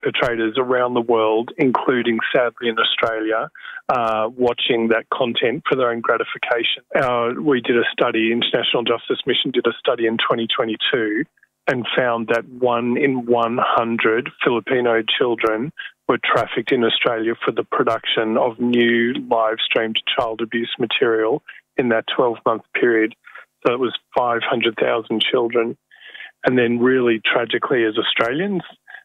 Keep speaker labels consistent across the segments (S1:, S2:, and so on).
S1: perpetrators around the world, including sadly in Australia, are watching that content for their own gratification. We did a study, International Justice Mission did a study in 2022 and found that 1 in 100 Filipino children were trafficked in Australia for the production of new live-streamed child abuse material in that 12-month period. So it was 500,000 children. And then really tragically as Australians,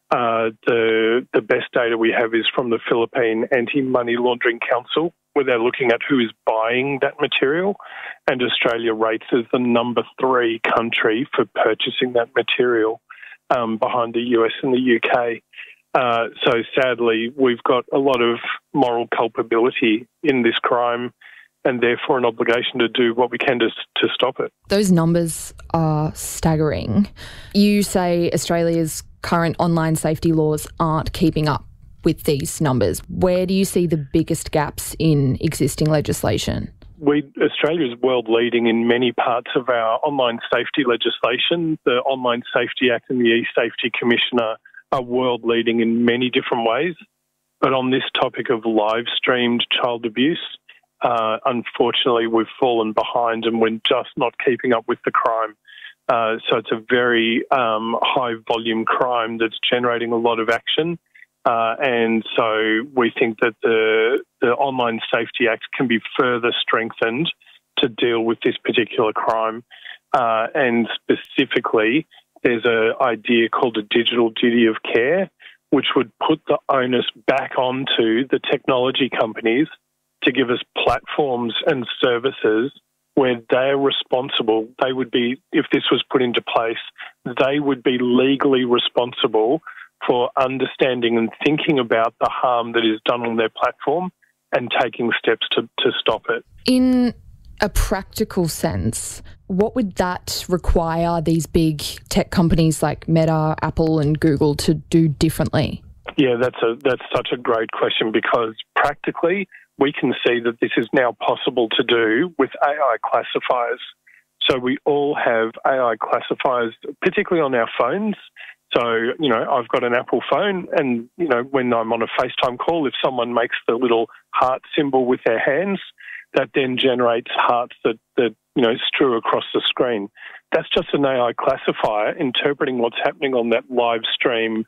S1: the best data we have is from the Philippine Anti-Money Laundering Council, where they're looking at who is buying that material. And Australia rates as the number 3 country for purchasing that material, behind the US and the UK. So sadly, we've got a lot of moral culpability in this crime and therefore an obligation to do what we can to stop it.
S2: Those numbers are staggering. You say Australia's current online safety laws aren't keeping up with these numbers. Where do you see the biggest gaps in existing legislation?
S1: Australia is world leading in many parts of our online safety legislation. The Online Safety Act and the E-Safety Commissioner are world leading in many different ways. But on this topic of live-streamed child abuse, unfortunately, we've fallen behind and we're just not keeping up with the crime. So it's a very high-volume crime that's generating a lot of action. And so we think that the Online Safety Act can be further strengthened to deal with this particular crime. And specifically, there's an idea called a digital duty of care, which would put the onus back onto the technology companies to give us platforms and services where they're responsible. They would be, if this was put into place, they would be legally responsible for understanding and thinking about the harm that is done on their platform and taking steps to stop it.
S2: In a practical sense, what would that require these big tech companies like Meta, Apple and Google to do differently?
S1: Yeah, that's such a great question, because practically we can see that this is now possible to do with AI classifiers. So we all have AI classifiers, particularly on our phones. So, I've got an Apple phone and, when I'm on a FaceTime call, if someone makes the little heart symbol with their hands, that then generates hearts that strew across the screen. That's just an AI classifier interpreting what's happening on that live stream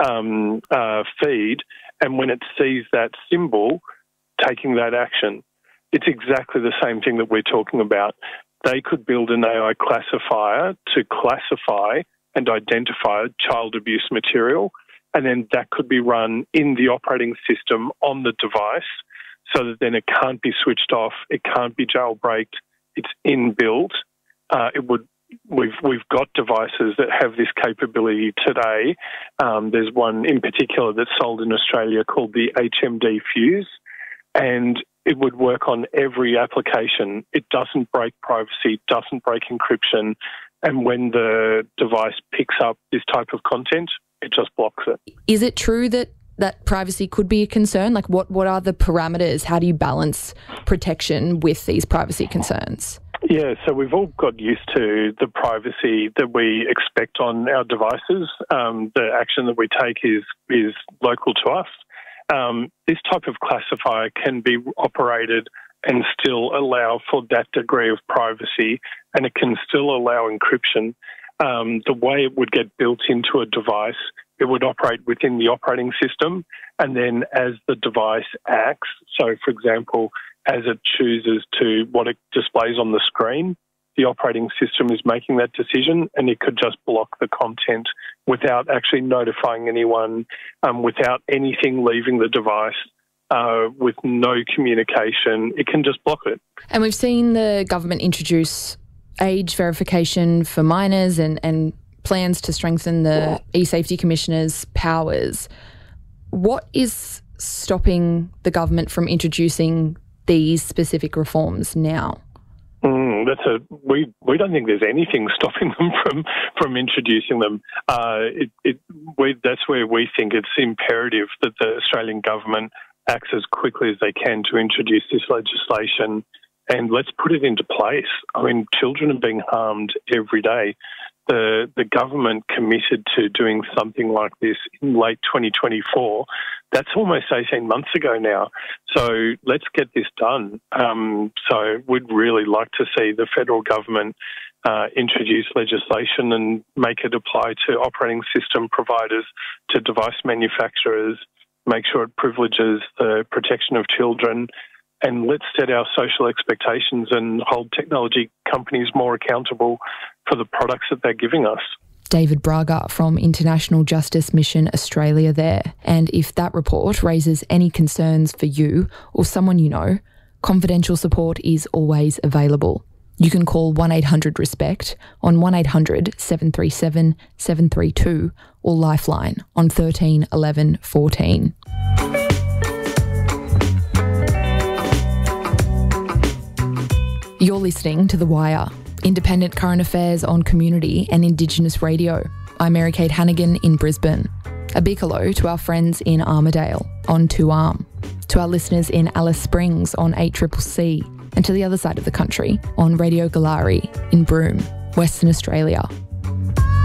S1: feed. And when it sees that symbol, taking that action. It's exactly the same thing that we're talking about. They could build an AI classifier to classify and identify child abuse material, and then that could be run in the operating system on the device so that then it can't be switched off, it can't be jailbreaked, it's inbuilt. We've got devices that have this capability today. There's one in particular that's sold in Australia called the HMD Fuse, and it would work on every application. It doesn't break privacy, doesn't break encryption, and when the device picks up this type of content, it just blocks it.
S2: Is it true that privacy could be a concern? Like, what are the parameters? How do you balance protection with these privacy concerns?
S1: Yeah, so we've all got used to the privacy that we expect on our devices. The action that we take is local to us. This type of classifier can be operated and still allow for that degree of privacy, and it can still allow encryption. The way it would get built into a device, it would operate within the operating system, and then as the device acts, so for example, as it chooses to what it displays on the screen, the operating system is making that decision, and it could just block the content without actually notifying anyone, without anything leaving the device, with no communication. It can just block it.
S2: And we've seen the government introduce age verification for minors and plans to strengthen the E-Safety Commissioner's powers. What is stopping the government from introducing these specific reforms now? We don't think there's anything stopping them from introducing them. That's where we think it's imperative that the Australian government acts as quickly as they can to introduce this legislation, and let's put it into place. I mean, children are being harmed every day.
S1: the government committed to doing something like this in late 2024. That's almost 18 months ago now. So let's get this done. So we'd really like to see the federal government introduce legislation and make it apply to operating system providers, to device manufacturers, make sure it privileges the protection of children, and let's set our social expectations and hold technology companies more accountable for the products that they're giving us.
S2: David Braga from International Justice Mission Australia there. And if that report raises any concerns for you or someone you know, confidential support is always available. You can call 1-800-RESPECT on 1-800-737-732 or Lifeline on 13 11 14. You're listening to The Wire, independent current affairs on community and Indigenous radio. I'm Mary-Kate Hannigan in Brisbane. A big hello to our friends in Armidale on 2Arm, to our listeners in Alice Springs on 8CCC, and to the other side of the country on Radio Galari in Broome, Western Australia.